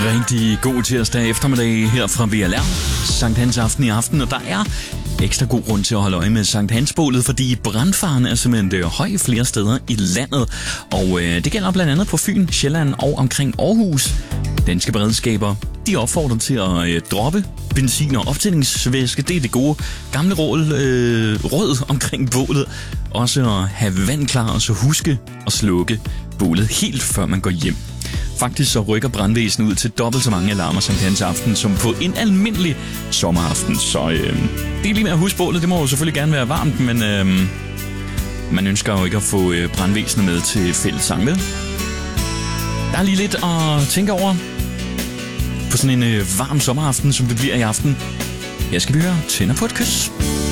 Rigtig god tirsdag eftermiddag her fra VLR. Sankt Hans aften i aften, og der er ekstra god grund til at holde øje med Sankt Hans-bålet, fordi brandfaren er simpelthen høj flere steder i landet. Og det gælder blandt andet på Fyn, Sjælland og omkring Aarhus. Danske beredskaber, de opfordrer til at droppe benzin og optændingsvæske. Det er det gode gamle råd omkring bålet. Også at have vand klar, og så huske at slukke bålet helt før man går hjem. Faktisk så rykker brandvæsenet ud til dobbelt så mange alarmer Sankt Hans aften som på en almindelig sommeraften. Så det er lige med at huske bålet. Det må jo selvfølgelig gerne være varmt, men man ønsker jo ikke at få brandvæsenet med til fællessang, vel? Der er lige lidt at tænke over på sådan en varm sommeraften, som det bliver i aften. Her skal vi høre Tænder på et kys.